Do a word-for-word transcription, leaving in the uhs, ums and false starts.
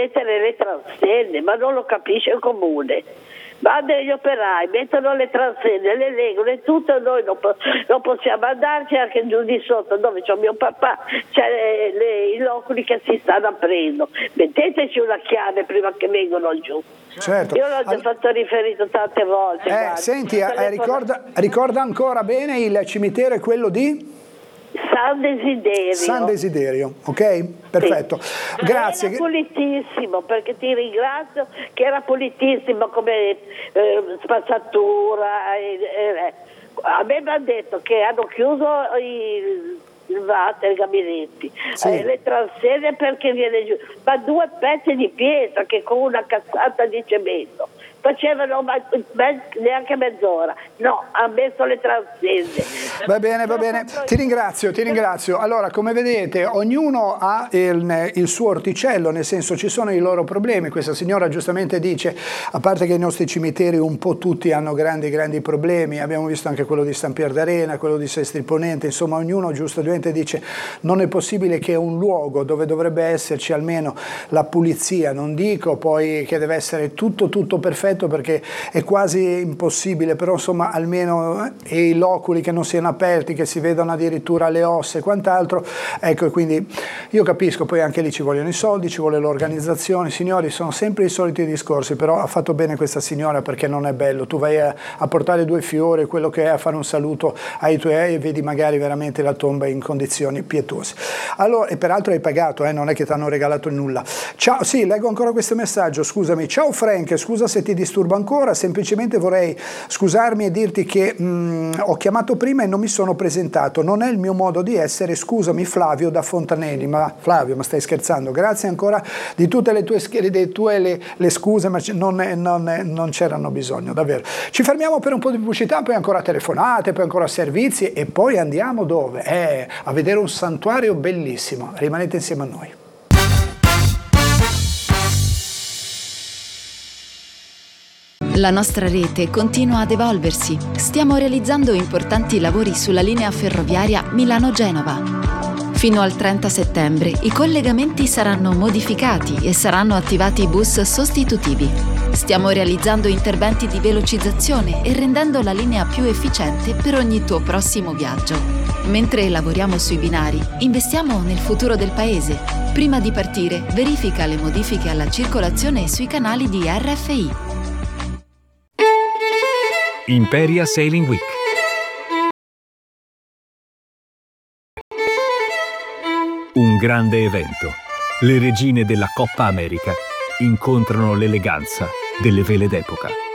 mettere le transenne, ma non lo capisce il comune. Vanno gli operai, mettono le transenne, le legano e tutto, noi non, po- non possiamo andarci anche giù di sotto dove c'è mio papà, c'è le, le, i loculi che si stanno aprendo. Metteteci una chiave prima che vengano giù. Certo. Io l'ho già All... fatto riferito tante volte. Eh, guarda. senti, eh, ricorda, ricorda ancora bene il cimitero è quello di? San Desiderio. San Desiderio, ok? Perfetto. Sì. Grazie. Era pulitissimo, perché ti ringrazio che era pulitissimo come eh, spazzatura. Eh, eh. A me mi hanno detto che hanno chiuso i, il water, i gabinetti, sì. eh, le transenne perché viene giù, ma due pezzi di pietra che con una cassata di cemento facevano neanche mezz'ora. No, ha messo le transenne. Va bene, va bene. Ti ringrazio, ti ringrazio. Allora, come vedete, ognuno ha il, il suo orticello, nel senso ci sono i loro problemi. Questa signora giustamente dice, a parte che i nostri cimiteri un po' tutti hanno grandi, grandi problemi, abbiamo visto anche quello di San Pier d'Arena, quello di Sestri Ponente, insomma ognuno giustamente dice non è possibile che un luogo dove dovrebbe esserci almeno la pulizia, non dico poi che deve essere tutto, tutto perfetto, perché è quasi impossibile, però insomma almeno eh, i loculi che non siano aperti, che si vedano addirittura le ossa e quant'altro, ecco, quindi io capisco, poi anche lì ci vogliono i soldi, ci vuole l'organizzazione, signori, sono sempre i soliti discorsi, però ha fatto bene questa signora perché non è bello, tu vai a, a portare due fiori, quello che è, a fare un saluto ai tuoi e vedi magari veramente la tomba in condizioni pietose. Allora, e peraltro hai pagato, eh, non è che ti hanno regalato nulla. Ciao, sì, leggo ancora questo messaggio, scusami, ciao Frank, scusa se ti disturbo ancora, semplicemente vorrei scusarmi e dirti che mh, ho chiamato prima e non mi sono presentato, non è il mio modo di essere, scusami Flavio da Fontanelli. Ma Flavio, ma stai scherzando? Grazie ancora di tutte le tue, le, tue le, le scuse, ma non, non, non c'erano bisogno, davvero. Ci fermiamo per un po' di pubblicità, poi ancora telefonate, poi ancora servizi e poi andiamo dove? Eh, a vedere un santuario bellissimo, rimanete insieme a noi. La nostra rete continua ad evolversi. Stiamo realizzando importanti lavori sulla linea ferroviaria Milano-Genova. Fino al trenta settembre i collegamenti saranno modificati e saranno attivati bus sostitutivi. Stiamo realizzando interventi di velocizzazione e rendendo la linea più efficiente per ogni tuo prossimo viaggio. Mentre lavoriamo sui binari, investiamo nel futuro del paese. Prima di partire, verifica le modifiche alla circolazione sui canali di R F I. Imperia Sailing Week. Un grande evento. Le regine della Coppa America incontrano l'eleganza delle vele d'epoca.